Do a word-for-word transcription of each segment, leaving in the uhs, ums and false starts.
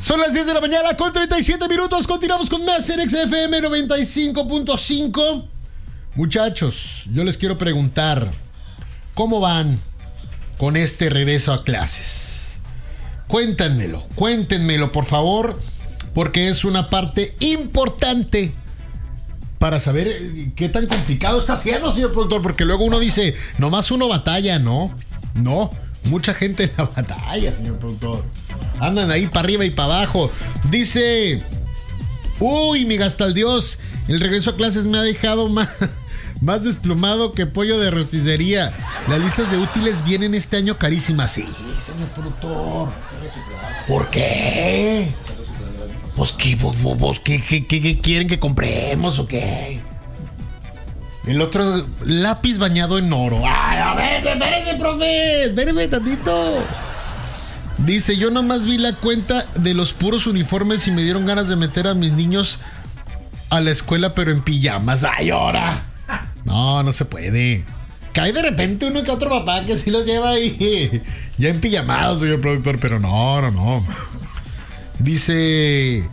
Son las diez de la mañana con treinta y siete minutos. Continuamos con más en X F M noventa y cinco punto cinco. Muchachos, yo les quiero preguntar, ¿cómo van con este regreso a clases? Cuéntenmelo, cuéntenmelo por favor, porque es una parte importante para saber qué tan complicado está siendo, señor productor, porque luego uno dice, nomás uno batalla, no, no, mucha gente la batalla, señor productor. Andan ahí para arriba y para abajo. Dice, uy, mi gastaldios, el regreso a clases me ha dejado más, más desplumado que pollo de rosticería. Las listas de útiles vienen este año carísimas. Sí, señor productor. ¿Por qué? ¿Pues qué, vos, vos, qué, qué, qué, qué quieren que compremos o qué? El otro, lápiz bañado en oro. ¡Ay, a ver, espérese, profe! Espéreme tantito. Dice, yo nomás vi la cuenta de los puros uniformes y me dieron ganas de meter a mis niños a la escuela, pero en pijamas. ¡Ay, ahora! No, no se puede. Cae de repente uno que otro papá que sí los lleva ahí ya en pijamados, señor productor, pero no, no, no. Dice,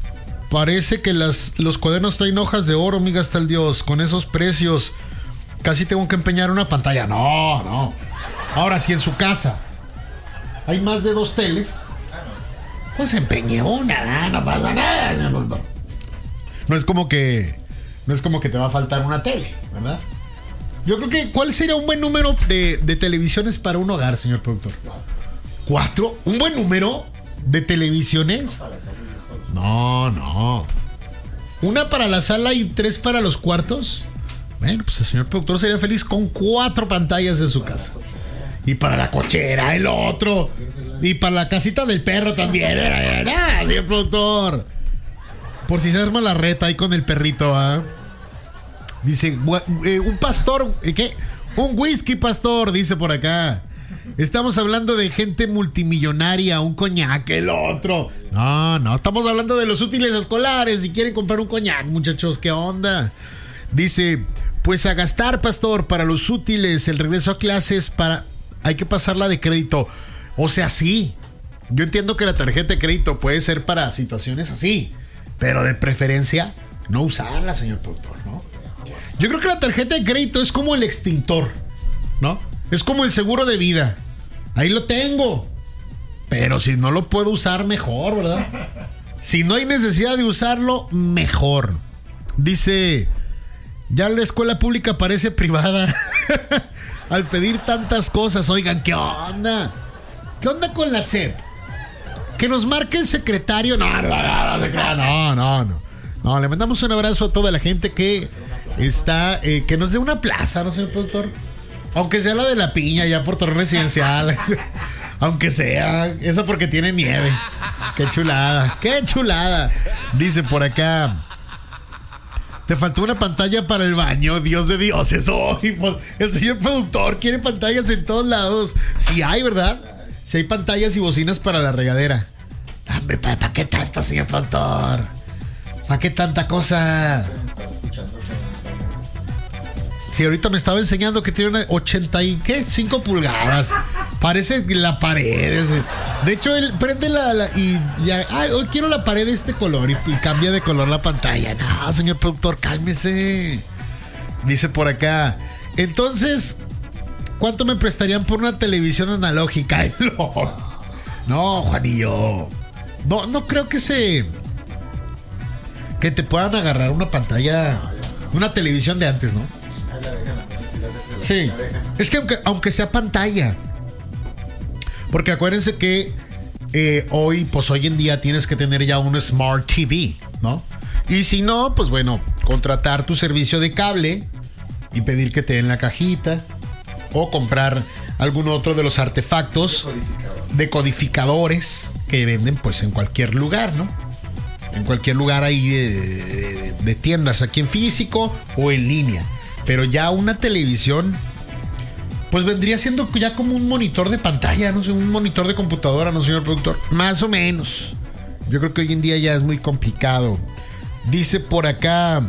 parece que las, los cuadernos traen hojas de oro, amiga, hasta el Dios. Con esos precios, casi tengo que empeñar una pantalla. No, no. Ahora, si en su casa hay más de dos teles, pues empeñé una, no pasa nada, señor productor. No es como que, no es como que te va a faltar una tele, ¿verdad? Yo creo que, ¿cuál sería un buen número de, de televisiones para un hogar, señor productor? ¿Cuatro? ¿Un buen número de televisiones? No, no. ¿Una para la sala y tres para los cuartos? Bueno, pues el señor productor sería feliz con cuatro pantallas en su casa. Y para la cochera, el otro. Y para la casita del perro también. ¡Ah, señor productor! Por si se arma la reta ahí con el perrito, ¿ah? ¿eh? Dice, eh, un pastor, ¿qué? Un whisky pastor, dice por acá. Estamos hablando de gente multimillonaria, un coñac, el otro. No, no, estamos hablando de los útiles escolares. Si quieren comprar un coñac, muchachos, ¿qué onda? Dice, pues a gastar, pastor, para los útiles, el regreso a clases, para hay que pasarla de crédito. O sea, sí. Yo entiendo que la tarjeta de crédito puede ser para situaciones así, pero de preferencia no usarla, señor productor, ¿no? Yo creo que la tarjeta de crédito es como el extintor, ¿no? Es como el seguro de vida. Ahí lo tengo. Pero si no lo puedo usar, mejor, ¿verdad? Si no hay necesidad de usarlo, mejor. Dice, ya la escuela pública parece privada. Al pedir tantas cosas, oigan, ¿qué onda? ¿Qué onda con la S E P? Que nos marque el secretario. No, no, no, no, no, no. No, le mandamos un abrazo a toda la gente que está, eh, que nos dé una plaza, ¿no, señor productor? Aunque sea la de la piña, ya por torre residencial. Aunque sea, eso porque tiene nieve. Qué chulada, qué chulada. Dice por acá, te faltó una pantalla para el baño, Dios de dioses. Oh, el señor productor quiere pantallas en todos lados. Si hay, ¿verdad? Si hay pantallas y bocinas para la regadera. Hombre, ¿para pa qué tanto, señor productor? ¿Para qué tanta cosa? Si ahorita me estaba enseñando que tiene una ochenta y ¿qué? cinco pulgadas. Parece la pared. De hecho, él prende la, la y ya, ay, hoy quiero la pared de este color y, y cambia de color la pantalla. No, señor productor, cálmese. Dice por acá, entonces, ¿cuánto me prestarían por una televisión analógica? No, no, Juanillo. No, no creo que se que te puedan agarrar una pantalla, una televisión de antes, ¿no? Sí, es que aunque, aunque sea pantalla, porque acuérdense que eh, hoy, pues hoy en día tienes que tener ya un Smart T V, ¿no? Y si no, pues bueno, contratar tu servicio de cable y pedir que te den la cajita o comprar algún otro de los artefactos decodificadores que venden pues en cualquier lugar, ¿no? En cualquier lugar ahí de, de, de tiendas, aquí en físico o en línea. Pero ya una televisión, pues vendría siendo ya como un monitor de pantalla, no sé, un monitor de computadora, ¿no, señor productor? Más o menos. Yo creo que hoy en día ya es muy complicado. Dice por acá,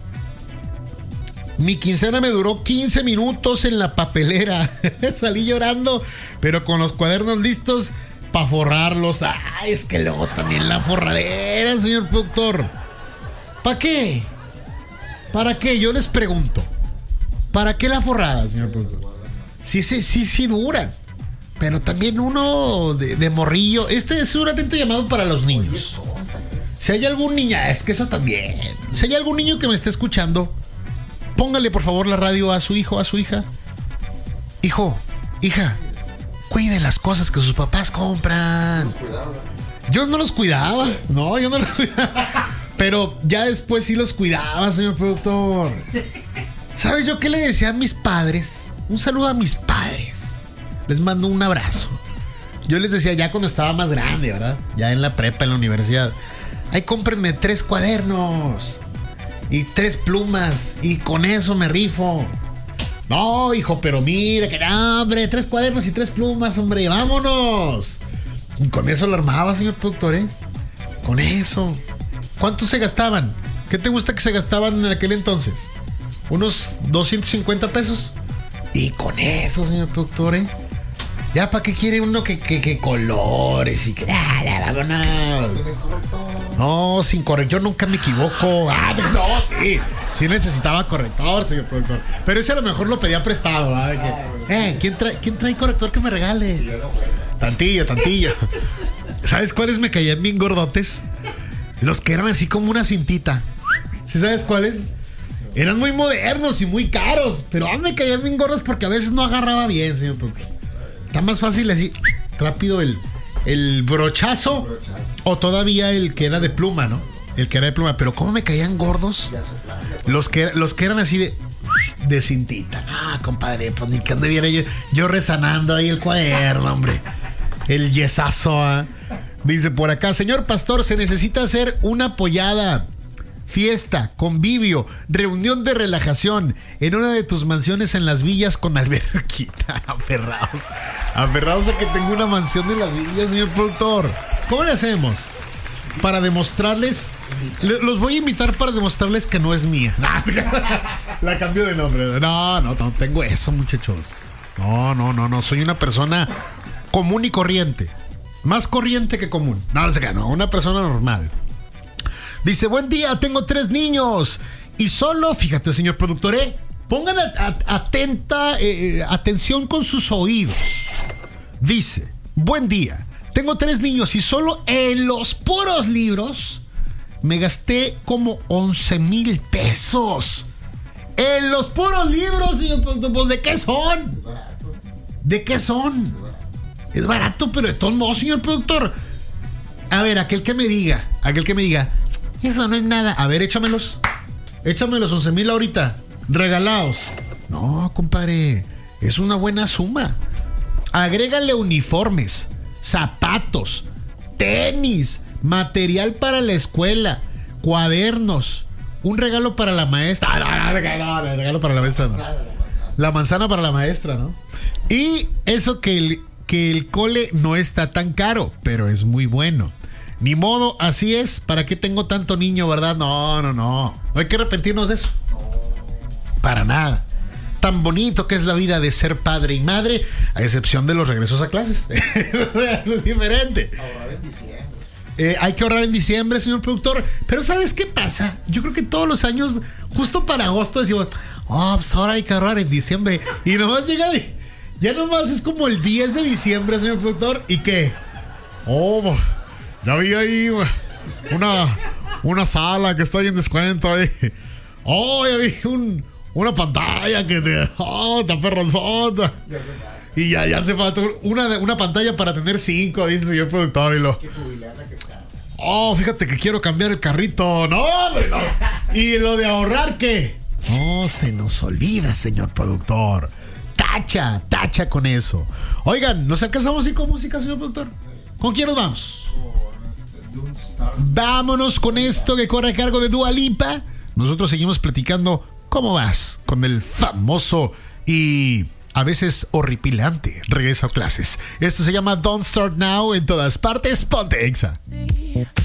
mi quincena me duró quince minutos en la papelera. Salí llorando, pero con los cuadernos listos para forrarlos. Ay, es que luego también la forradera, señor productor. ¿Para qué? ¿Para qué? Yo les pregunto. ¿Para qué la forrada, señor productor? Sí, sí, sí, sí duran. Pero también uno de, de morrillo. Este es un atento llamado para los niños. Si hay algún niño, es que eso también. Si hay algún niño que me esté escuchando, póngale por favor la radio a su hijo, a su hija. Hijo, hija, cuide las cosas que sus papás compran. Yo no los cuidaba. No, yo no los cuidaba. Pero ya después sí los cuidaba, señor productor. ¿Sabes yo qué le decía a mis padres? Un saludo a mis padres. Les mando un abrazo. Yo les decía ya cuando estaba más grande, ¿verdad? Ya en la prepa, en la universidad. Ay, cómprenme tres cuadernos y tres plumas y con eso me rifo. No, hijo, pero mira que no, hombre, tres cuadernos y tres plumas, hombre, vámonos. Y con eso lo armaba, señor productor, ¿eh? Con eso. ¿Cuánto se gastaban? ¿Qué te gusta que se gastaban en aquel entonces? ¿Unos doscientos cincuenta pesos? Y con eso, señor productor, ¿eh? Ya, ¿para qué quiere uno que, que, que colores y que... Ah, ya, vámonos. No, sin corrector nunca me equivoco. Ah, no, sí. Sí necesitaba corrector, señor productor. Pero ese a lo mejor lo pedía prestado, ¿verdad? Que, eh, ¿quién trae, ¿quién trae corrector que me regale? Tantillo, tantillo. ¿Sabes cuáles me caían bien gordotes? Los que eran así como una cintita. ¿Sí sabes cuáles? Eran muy modernos y muy caros. Pero ah, me caían bien gordos porque a veces no agarraba bien, señor productor. Está más fácil así, rápido el, el brochazo, brochazo o todavía el que era de pluma, ¿no? El que era de pluma, pero ¿cómo me caían gordos? Los que, los que eran así de, de cintita. Ah, compadre, pues ni que anduviera yo, yo resanando ahí el cuaderno, hombre. El yesazo, ¿eh? Dice por acá, señor pastor, se necesita hacer una pollada, fiesta, convivio, reunión de relajación en una de tus mansiones en las villas con alberquita. Aferrados, aferrados a que tengo una mansión en las villas, señor productor. ¿Cómo le hacemos? Para demostrarles, los voy a invitar para demostrarles que no es mía. La cambio de nombre. No, no, no tengo eso, muchachos. No, no, no, no, soy una persona común y corriente. Más corriente que común. No, no sé qué, no, una persona normal. Dice, buen día, tengo tres niños. Y solo, fíjate, señor productor, ¿eh? Pongan a, a, atenta, eh, atención con sus oídos. Dice, buen día, tengo tres niños y solo en los puros libros me gasté como once mil pesos. En los puros libros, señor productor, pues, ¿de qué son? ¿De qué son? Es barato, pero de todos modos, señor productor. A ver, aquel que me diga, aquel que me diga, eso no es nada. A ver, échamelos. Échamelos once mil ahorita. Regalados. No, compadre. Es una buena suma. Agrégale uniformes, zapatos, tenis, material para la escuela, cuadernos, un regalo para la maestra. Ah, no, no, regalo, no, regalo para la maestra, no. La manzana para la maestra, ¿no? Y eso que el, que el cole no está tan caro, pero es muy bueno. Ni modo, así es. ¿Para qué tengo tanto niño, verdad? No, no, no. No hay que arrepentirnos de eso. Para nada. Tan bonito que es la vida de ser padre y madre, a excepción de los regresos a clases. Es diferente. Ahorrar en diciembre. Eh, hay que ahorrar en diciembre, señor productor. Pero ¿sabes qué pasa? Yo creo que todos los años, justo para agosto, decimos, oh, pues ahora hay que ahorrar en diciembre. Y nomás llega, ya nomás es como el diez de diciembre, señor productor. ¿Y qué? Oh, ya vi ahí una, una sala que está ahí en descuento ahí. Oh, ya vi un, una pantalla que te... Oh, está perronzota. Y ya, ya hace falta una, una pantalla para tener cinco, dice el señor productor. Y lo... Oh, fíjate que quiero cambiar el carrito. No, hombre, no. ¿Y lo de ahorrar qué? No, se nos olvida, señor productor. Tacha, tacha con eso. Oigan, ¿nos alcanzamos así con música, señor productor? ¿Con quién nos vamos? Vámonos con esto que corre a cargo de Dua Lipa. Nosotros seguimos platicando cómo vas con el famoso y a veces horripilante regreso a clases. Esto se llama Don't Start Now en todas partes. Ponte Exa.